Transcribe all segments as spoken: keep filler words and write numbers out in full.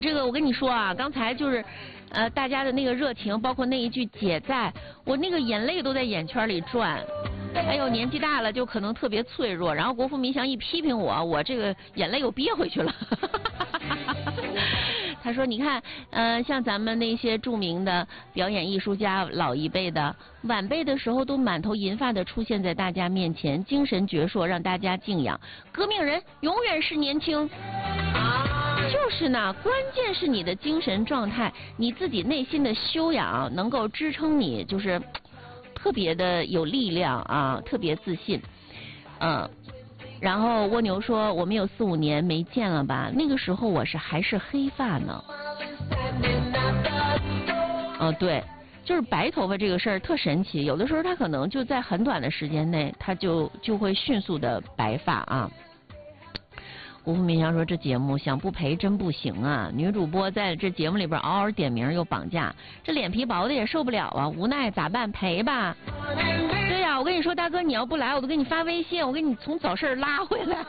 这个我跟你说啊，刚才就是，呃，大家的那个热情，包括那一句姐在，我那个眼泪都在眼圈里转。哎呦，年纪大了就可能特别脆弱，然后国富民祥一批评我，我这个眼泪又憋回去了。他说：“你看，呃，像咱们那些著名的表演艺术家，老一辈的、晚辈的时候，都满头银发的出现在大家面前，精神矍铄，让大家敬仰。革命人永远是年轻。”就是呢，关键是你的精神状态，你自己内心的修养能够支撑你，就是特别的有力量啊，特别自信，嗯。然后蜗牛说：“我们有四五年没见了吧？那个时候我是还是黑发呢。”哦，对，就是白头发这个事儿特神奇，有的时候它可能就在很短的时间内，它就就会迅速的白发啊。国富民祥说：“这节目想不陪真不行啊！女主播在这节目里边嗷嗷点名又绑架，这脸皮薄的也受不了啊！无奈咋办？陪吧。”对呀、啊，我跟你说，大哥，你要不来，我都给你发微信，我给你从早市拉回来。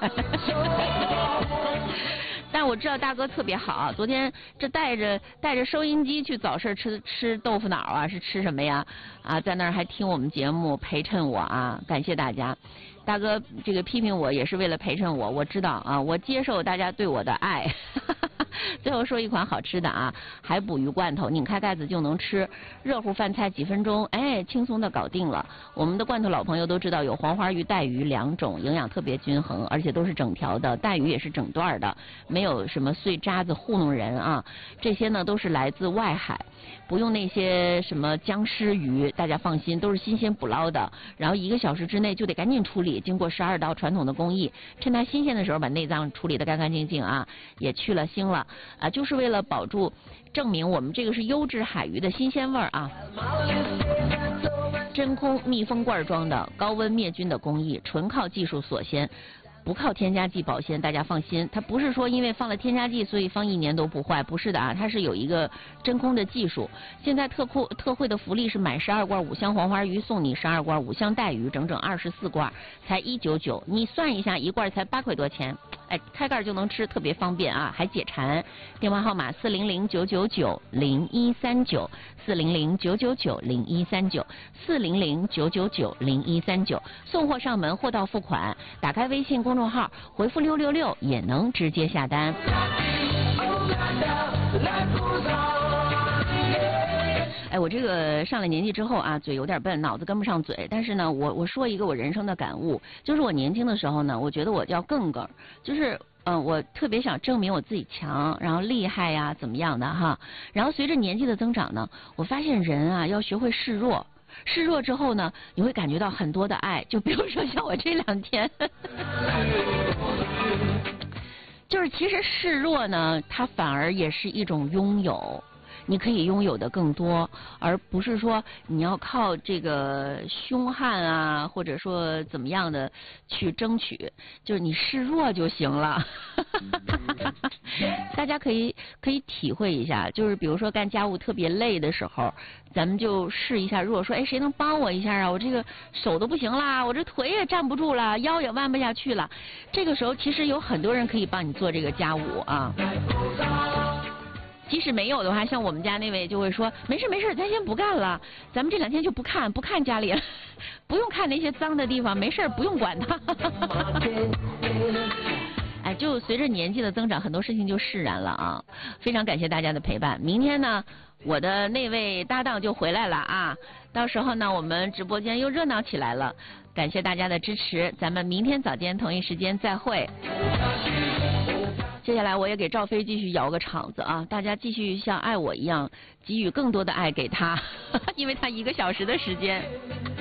但我知道大哥特别好，昨天这带着带着收音机去早市吃吃豆腐脑啊，是吃什么呀？啊，在那儿还听我们节目陪衬我啊，感谢大家。大哥这个批评我也是为了陪衬我，我知道啊，我接受大家对我的爱。最后说一款好吃的啊，海捕鱼罐头，拧开盖子就能吃，热乎饭菜几分钟，哎，轻松的搞定了。我们的罐头老朋友都知道有黄花鱼、带鱼两种，营养特别均衡，而且都是整条的，带鱼也是整段的，没有什么碎渣子糊弄人啊。这些呢都是来自外海，不用那些什么僵尸鱼，大家放心，都是新鲜捕捞的。然后一个小时之内就得赶紧处理，经过十二道传统的工艺，趁它新鲜的时候把内脏处理得干干净净啊，也去了腥了啊，就是为了保住，证明我们这个是优质海鱼的新鲜味儿啊。真空密封罐装的，高温灭菌的工艺，纯靠技术所鲜。不靠添加剂保鲜，大家放心，它不是说因为放了添加剂所以放一年都不坏，不是的啊，它是有一个真空的技术。现在特酷特惠的福利是买十二罐五香黄花鱼送你十二罐五香带鱼，整整二十四罐，才一九九，你算一下一罐才八块多钱，哎，开盖就能吃，特别方便啊，还解馋。电话号码四零零九九九零一三九，四零零九九九零一三九，四零零九九九零一三九，送货上门，货到付款，打开微信公众号回复六六六也能直接下单。哎，我这个上了年纪之后啊，嘴有点笨，脑子跟不上嘴。但是呢，我我说一个我人生的感悟，就是我年轻的时候呢，我觉得我叫更更，就是嗯、呃，我特别想证明我自己强，然后厉害呀，怎么样的哈。然后随着年纪的增长呢，我发现人啊要学会示弱。示弱之后呢，你会感觉到很多的爱，就比如说像我这两天，就是其实示弱呢，它反而也是一种拥有。你可以拥有的更多，而不是说你要靠这个凶悍啊，或者说怎么样的去争取，就是你示弱就行了。大家可以可以体会一下，就是比如说干家务特别累的时候，咱们就试一下弱，说哎谁能帮我一下啊？我这个手都不行啦，我这腿也站不住了，腰也弯不下去了。这个时候其实有很多人可以帮你做这个家务啊。即使没有的话，像我们家那位就会说没事没事，咱先不干了，咱们这两天就不看不看家里了，不用看那些脏的地方，没事不用管它。哎，就随着年纪的增长，很多事情就释然了啊！非常感谢大家的陪伴。明天呢，我的那位搭档就回来了啊，到时候呢，我们直播间又热闹起来了。感谢大家的支持，咱们明天早间同一时间再会。接下来我也给赵飞继续摇个场子啊，大家继续像爱我一样给予更多的爱给他，因为他一个小时的时间。